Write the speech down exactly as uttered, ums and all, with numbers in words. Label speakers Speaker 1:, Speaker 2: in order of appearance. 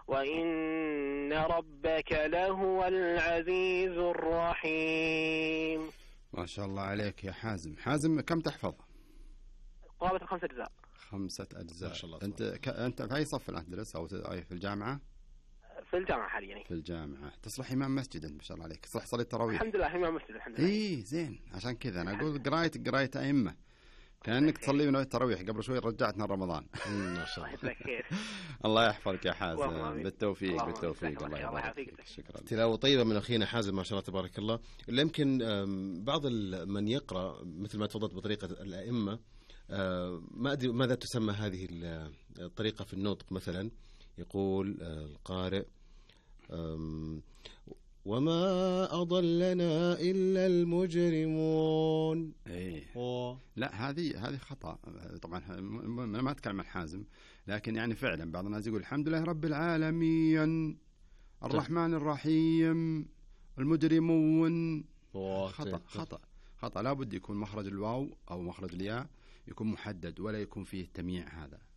Speaker 1: وإن ربك لهو العزيز الرحيم.
Speaker 2: ما شاء الله عليك يا حازم. حازم كم تحفظ؟
Speaker 1: قرابة خمسة أجزاء.
Speaker 2: خمسة أجزاء.
Speaker 3: ما شاء الله.
Speaker 2: أنت ك... أنت في أي صف الآن تدرس أو في الجامعة؟
Speaker 1: في الجامعة حاليا.
Speaker 2: في الجامعة. تصلح إمام مسجد أنت ما شاء الله عليك. تصلح صلي التراويح.
Speaker 1: الحمد لله إمام مسجد الحمد لله.
Speaker 2: إيه زين. عشان كذا أنا أقول قراية قراية أئمة. كأنك تصلي من التراويح. قبل شوي رجعتنا رمضان.
Speaker 3: ما شاء الله.
Speaker 2: الله يحفظك يا حازم. بالتوفيق بالتوفيق. الله
Speaker 1: يبارك
Speaker 2: فيك. شكرا.
Speaker 3: تلاوة طيبة من أخينا حازم ما شاء الله تبارك الله. اللي يمكن بعض من يقرأ مثل ما تفضلت بطريقة الأئمة، ما أدري ماذا تسمى هذه الطريقة في النطق. مثلا يقول القارئ وما أضلنا إلا المجرمون.
Speaker 2: إيه. لا هذه هذه خطأ طبعا. أنا ما أتكلم عن حازم، لكن يعني فعلا بعض الناس يقول الحمد لله رب العالمين الرحمن الرحيم المجرمون. خطأ خطأ خطأ. لا بد يكون مخرج الواو أو مخرج الياء يكون محدد ولا يكون فيه التمييع هذا.